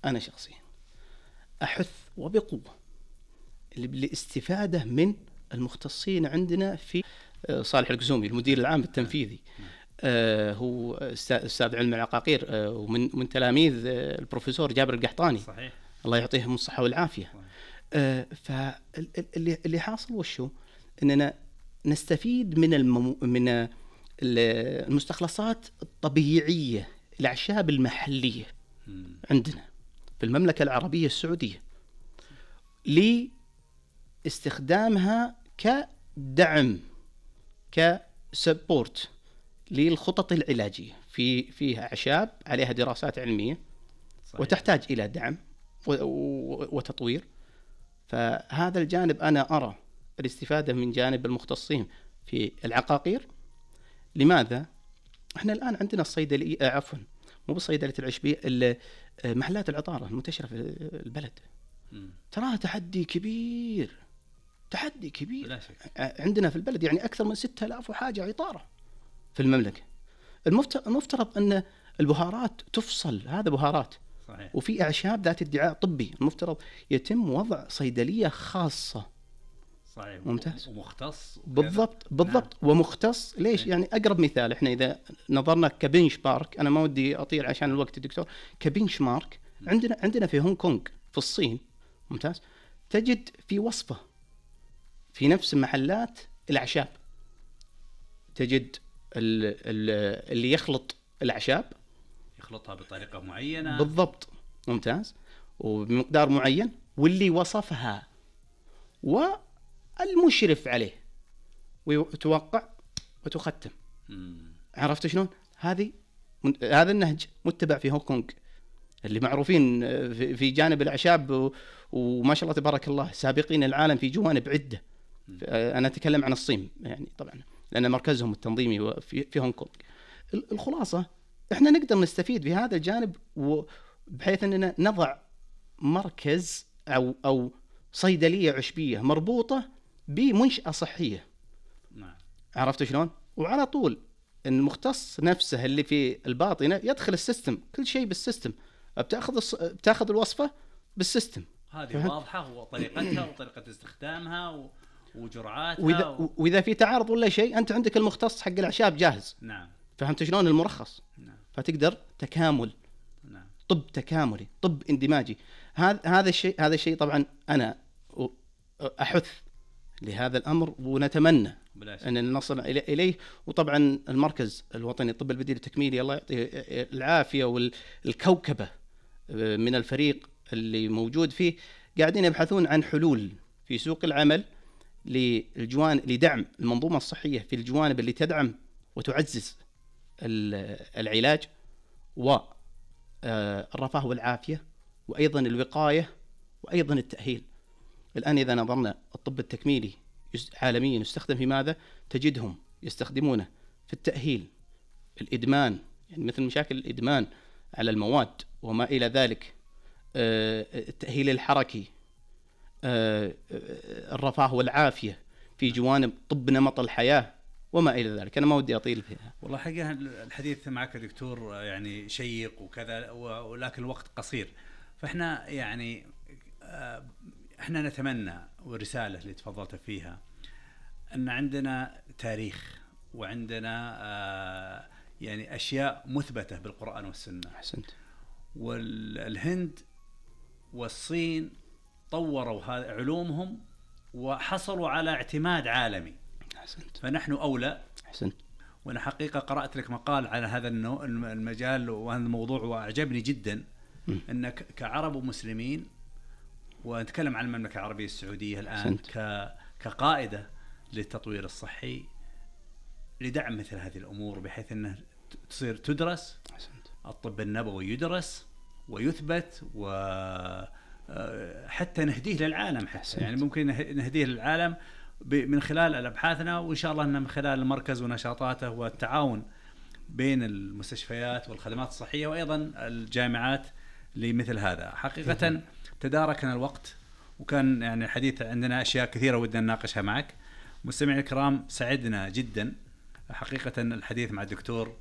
أنا شخصيا أحث وبقوة للاستفادة من المختصين عندنا في صالح القزومي المدير العام التنفيذي. هو أستاذ علم العقاقير، ومن تلاميذ البروفيسور جابر القحطاني. صحيح. الله يعطيهم الصحة والعافية. فاللي حاصل وشو إننا نستفيد من المستخلصات الطبيعية، الأعشاب المحلية عندنا في المملكة العربية السعودية، لاستخدامها كدعم، كسبورت للخطط العلاجية. فيها أعشاب عليها دراسات علمية. صحيح. وتحتاج إلى دعم وتطوير. فهذا الجانب أنا أرى الاستفادة من جانب المختصين في العقاقير. لماذا؟ احنا الآن عندنا الصيدلية، عفوا مو بصيدلة العشبية، محلات العطارة المنتشرة في البلد تراها تحدي كبير، تحدي كبير. لا شك. عندنا في البلد يعني أكثر من 6000 وحاجة عطارة في المملكة. المفترض أن البهارات تفصل، هذا بهارات. صحيح. وفي أعشاب ذات ادعاء طبي، المفترض يتم وضع صيدلية خاصة. صحيح. ممتاز. ومختص. بالضبط. ليش؟ يعني أقرب مثال، إحنا إذا نظرنا كبنش مارك، أنا ما ودي أطير عشان الوقت الدكتور، كبنش مارك عندنا في هونغ كونغ في الصين، ممتاز، تجد في وصفة في نفس محلات الأعشاب، تجد اللي يخلط الأعشاب يخلطها بطريقة معينة. بالضبط، ممتاز، وبمقدار معين، واللي وصفها والمشرف عليه، وتوقع وتختم. عرفت شلون؟ هذا النهج متبع في هونغ كونغ، اللي معروفين في جانب الأعشاب، وما شاء الله تبارك الله سابقين العالم في جوانب عدة. أنا أتكلم عن الصين يعني طبعا، لأن مركزهم التنظيمي في هونغ كونغ. الخلاصة إحنا نقدر نستفيد في هذا الجانب، بحيث أننا نضع مركز أو صيدلية عشبية مربوطة بمنشأة صحية. نعم. عرفت شلون؟ وعلى طول المختص نفسه اللي في الباطنة يدخل السيستم، كل شيء بالسيستم، بتاخذ الوصفة بالسيستم. هذه واضحة، وطريقتها وطريقة استخدامها وجرعاتها. وإذا في تعارض ولا شيء، أنت عندك المختص حق الأعشاب جاهز. نعم. فهمت شلون؟ المرخص. نعم. فتقدر تكامل. نعم. طب تكاملي، طب اندماجي. هذا الشيء طبعا أنا أحث لهذا الأمر، ونتمنى أن نصل إليه. وطبعا المركز الوطني للطب البديل التكميلي، الله يعطيه العافية، والكوكبة من الفريق اللي موجود فيه، قاعدين يبحثون عن حلول في سوق العمل لدعم المنظومة الصحية في الجوانب اللي تدعم وتعزز العلاج والرفاه والعافية، وأيضا الوقاية، وأيضا التأهيل. الآن إذا نظرنا الطب التكميلي عالميا يستخدم في ماذا؟ تجدهم يستخدمونه في التأهيل، الإدمان، يعني مثل مشاكل الإدمان على المواد وما إلى ذلك، التأهيل الحركي، الرفاه والعافية في جوانب طب نمط الحياة وما إلى ذلك. أنا ما ودي أطيل فيها. والله حقيقة الحديث معك دكتور يعني شيق وكذا، ولكن الوقت قصير. فإحنا يعني إحنا نتمنى، والرسالة اللي تفضلت فيها، أن عندنا تاريخ، وعندنا يعني أشياء مثبتة بالقرآن والسنة. أحسنت. والهند والصين طوروا علومهم وحصلوا على اعتماد عالمي. أحسنت. فنحن أولى. أحسنت. وأنا حقيقة قرأت لك مقال على هذا المجال وهذا الموضوع، وأعجبني جدا أنك كعرب ومسلمين، ونتكلم عن المملكة العربية السعودية الآن كقائدة للتطوير الصحي، لدعم مثل هذه الأمور، بحيث أنها تصير تدرس. أحسنت. الطب النبوي يدرس ويثبت، وحتى نهديه للعالم. يعني ممكن نهديه للعالم من خلال الأبحاثنا، وإن شاء الله أن من خلال المركز ونشاطاته والتعاون بين المستشفيات والخدمات الصحية وأيضا الجامعات لمثل هذا. حقيقة تداركنا الوقت، وكان يعني الحديث عندنا أشياء كثيرة ودنا نناقشها معك. مستمعي الكرام، سعدنا جدا حقيقة الحديث مع الدكتور